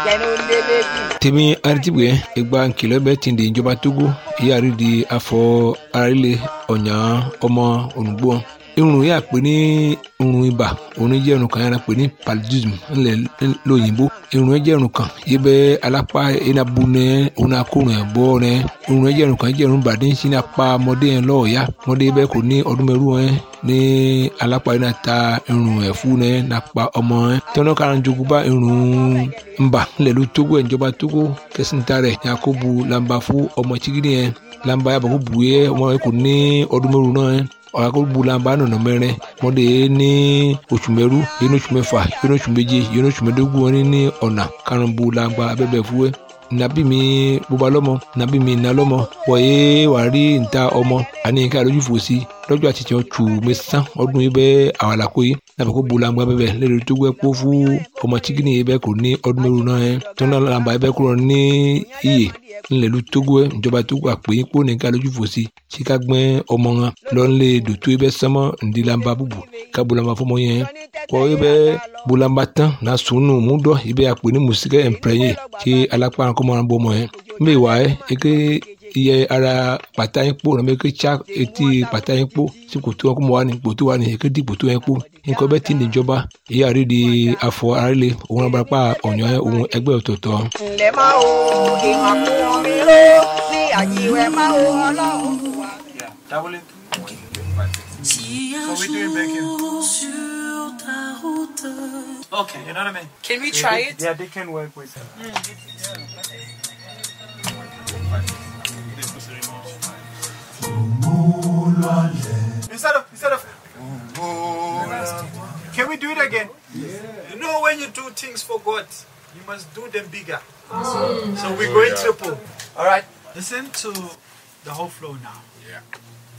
tèmi aritibwe ìgbà nkìlọ̀ bẹ́ẹ̀ ti di ìjọba Togo ìyáàrí di afọ arílẹ̀ ọ̀yàn ọmọ olùgbò irun yà pé ní irun ibà òun jẹ́ irun kan yàrá pé ní paludism ńlẹ̀ lóyìnbó irun jẹ́ irun kan yìí bẹ́ alápá enabu nẹ òun akórun ẹ̀ bọ́ nẹ irun jẹ́ irun kan jẹ́ irun bàdé ń sin apá ọmọdé yẹn lọ́ọ̀ọ́yá ọmọdé bẹ́ẹ̀ kò ní ọdún mẹ́rù ẹ̀ ní alápá yẹn náà ta irun ẹ̀ fún ẹ̀ nàpa ọmọ ẹ̀ tọ́nà kára jogun bá irun ńbà ńlẹ̀ ló Togo ìjọba Togo kẹsìntà rẹ̀ yakubu lamba fún ọmọ chigidi yẹn lamba yàbọ̀ kó bu yẹ ọmọ yẹn kò ní ọdún mẹ́rù náà ẹ̀ ọ̀làkọ̀gbọ̀làmbà nọ̀nà mẹ́rin mọ́dé ní oṣù mẹ́rú yẹn oṣù mẹ́fà yẹn oṣù méje yẹn oṣù mẹ́dógún wọn ní ọ̀nà karùnbọ̀làmbà abẹ́bẹ̀ fúwẹ́ nàbí mi bóba lọ́mọ nàbí mi nà lọ́mọ wọ̀nyé wà rí níta ọmọ àní nǹkan àlójú fòsí lọ́jọ́ àti tiẹ̀ tù mẹ́sàn ọdún yìí bẹ́ẹ̀ àwàlàkó yìí nàbẹ̀ kó bọ̀làmbà bẹ́bẹ̀ lẹ́rìí tó gbẹ́ kó fún ọmọ chikini yìí bẹ́ẹ̀ kò ní ọdún mẹ́rù náà yẹn tó náà làǹbà yìí bẹ́ẹ̀ kúrò ní iyè ńlẹ̀lú Togo ẹ̀ ìjọba Togo àpèyìn kó nìkan lójú fòsí sika gbẹ́ ọmọ wọn lọ́nlẹ̀ dòtó ẹ bẹ́ sánmọ́ ndílamba búbu ká bolamba fọmọ yẹn kọ́ ẹ bẹ́ bolamba tán na sunu múdọ̀ ẹ bẹ́ àpè ní musikẹ́ ẹ̀mpẹ́yẹ kí alápá kọ́ máa bọ́ ọmọ yẹn mbẹ wà ẹ eke iye ara pàtà yín kpó nàbẹ eke tsa etí pàtà yín kpó sí kòtò wọn kó mọ wà ní kòtò wà ní eke di kòtò yẹn kpó nǹkan bẹ́ẹ̀ ti ní ìjọba ìyá rí di afọ arílẹ̀ òun abarapá ọ̀nyọ́ òun ẹgbẹ́ ọ̀tọ̀ọ̀tọ̀. ǹlẹ́ máa wo ìmọ̀kùnrin mi ló ní àjíwẹ̀ máa wo ọlọ́run. Doubling. So we're doing bacon. Okay, you know what I mean? Can we try it? Yeah, they can work with that. Instead of can we do it again? Yeah. You know when you do things for God, you must do them bigger. So we're going triple. All right. Listen to the whole flow now. Yeah.